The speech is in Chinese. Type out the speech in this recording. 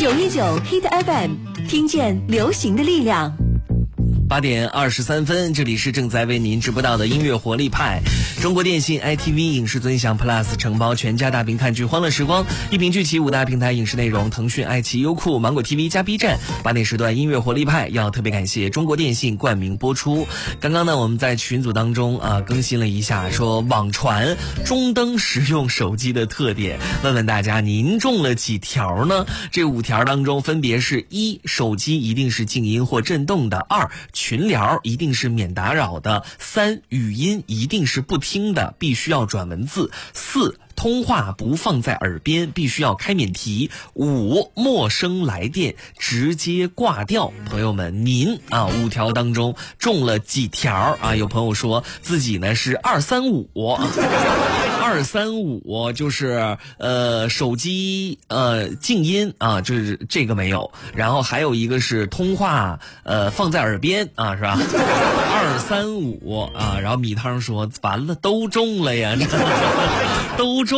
919 Hit FM， 听见流行的力量。 8点23分，这里是正在为您直播到的音乐活力派。中国电信 ITV 影视尊享 Plus 承包全家大屏看剧欢乐时光，一屏聚齐5大平台影视内容，腾讯、爱奇艺、优酷、芒果 TV 加 B 站。8点时段音乐活力派要特别感谢中国电信冠名播出。刚刚呢，我们在群组当中更新了一下，说网传中登实用手机的特点，问问大家您中了几条呢？这5条当中分别是：1. 手机一定是静音或震动的； 2. 群聊一定是免打扰的； 3. 语音一定是不听的，必须要转文字； 4. 通话不放在耳边，必须要开免提； 5. 陌生来电直接挂掉。朋友们，您5条当中中了几条啊？有朋友说自己呢是235。235就是手机静音啊，就是这个没有，然后还有一个是通话放在耳边啊，是吧？235啊，然后米汤说完了都中了呀，都中。